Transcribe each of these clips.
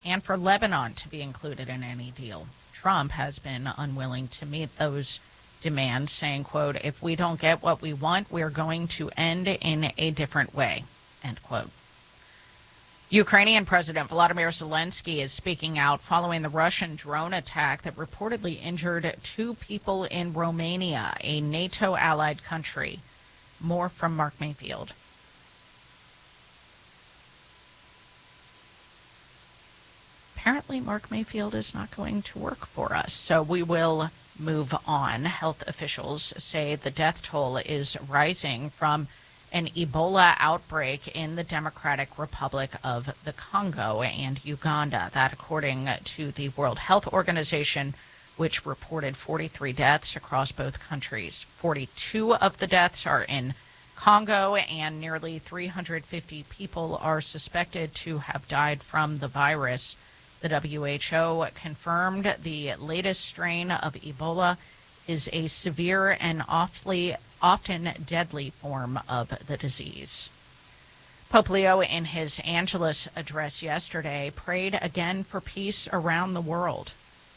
and for Lebanon to be included in any deal. Trump has been unwilling to meet those demands, saying, quote, if we don't get what we want, we're going to end in a different way, end quote. Ukrainian President Volodymyr Zelensky is speaking out following the Russian drone attack that reportedly injured 2 people in Romania, a NATO-allied country. More from Mark Mayfield. Apparently, Mark Mayfield is not going to work for us, so we will move on. Health officials say the death toll is rising from an Ebola outbreak in the Democratic Republic of the Congo and Uganda. That, according to the World Health Organization, which reported 43 deaths across both countries. 42 of the deaths are in Congo, and nearly 350 people are suspected to have died from the virus. The WHO confirmed the latest strain of Ebola is a severe and often deadly form of the disease. Pope Leo, in his Angelus address yesterday, prayed again for peace around the world.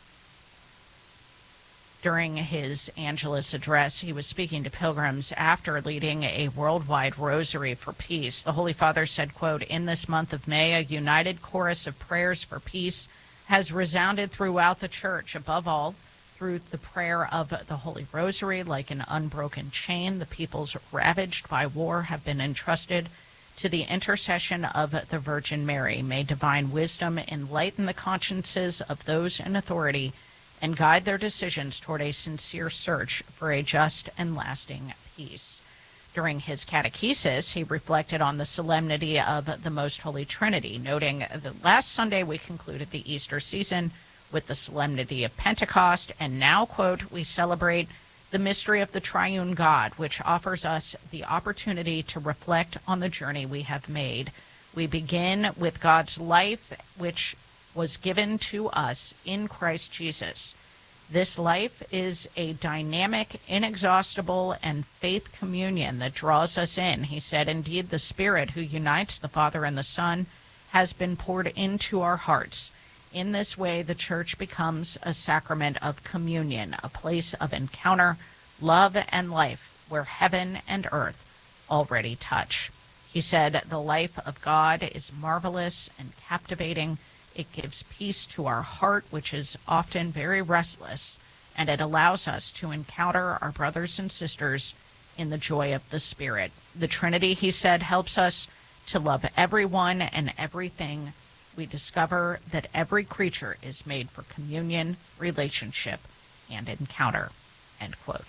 During his Angelus address, he was speaking to pilgrims after leading a worldwide rosary for peace. The Holy Father said, quote, in this month of May, a united chorus of prayers for peace has resounded throughout the Church. Above all, through the prayer of the Holy Rosary, like an unbroken chain, the peoples ravaged by war have been entrusted to the intercession of the Virgin Mary. May divine wisdom enlighten the consciences of those in authority and guide their decisions toward a sincere search for a just and lasting peace. During his catechesis, he reflected on the solemnity of the Most Holy Trinity, noting that last Sunday we concluded the Easter season with the solemnity of Pentecost, and now, quote, we celebrate the mystery of the triune God, which offers us the opportunity to reflect on the journey we have made. We begin with God's life, which was given to us in Christ Jesus. This life is a dynamic, inexhaustible, and faith communion that draws us in. He said, indeed, the Spirit who unites the Father and the Son has been poured into our hearts. In this way, the Church becomes a sacrament of communion, a place of encounter, love, and life, where heaven and earth already touch. He said, the life of God is marvelous and captivating. It gives peace to our heart, which is often very restless, and it allows us to encounter our brothers and sisters in the joy of the Spirit. The Trinity, he said, helps us to love everyone and everything. We discover that every creature is made for communion, relationship, and encounter, end quote.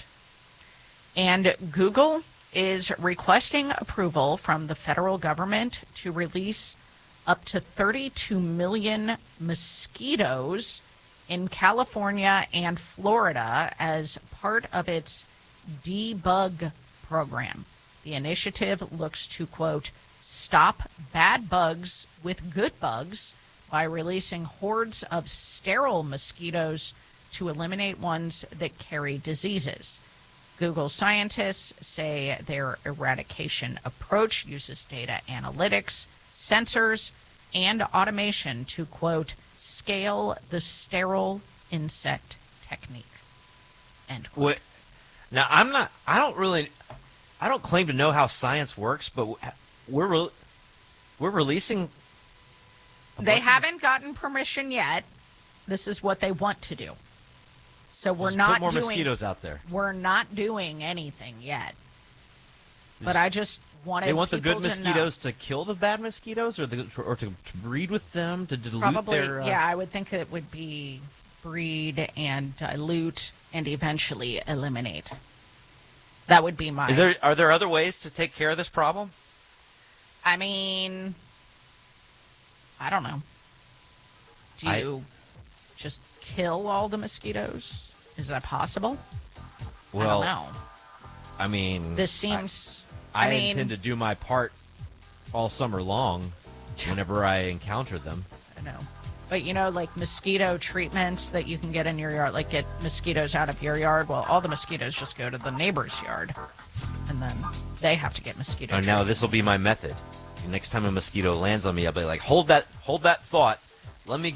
And Google is requesting approval from the federal government to release up to 32 million mosquitoes in California and Florida as part of its debug program. The initiative looks to, quote, stop bad bugs with good bugs by releasing hordes of sterile mosquitoes to eliminate ones that carry diseases. Google scientists say their eradication approach uses data analytics, sensors, and automation to, quote, scale the sterile insect technique, end quote. Now, I don't claim to know how science works, but we're releasing. They haven't gotten permission yet. This is what they want to do. So we're Just not put more doing mosquitoes out there. We're not doing anything yet. But I just wanted They want the good people mosquitoes to kill the bad mosquitoes, or to breed with them, to dilute Probably, their... yeah, I would think it would be breed and dilute and eventually eliminate. That would be my... Are there other ways to take care of this problem? I mean, I don't know. Do you just kill all the mosquitoes? Is that possible? Well, I don't know. I mean... This seems... I intend to do my part all summer long whenever I encounter them. I know. But, you know, like mosquito treatments that you can get in your yard, like get mosquitoes out of your yard. Well, all the mosquitoes just go to the neighbor's yard, and then they have to get mosquito treatment. Now this will be my method. The next time a mosquito lands on me, I'll be like, hold that thought. let me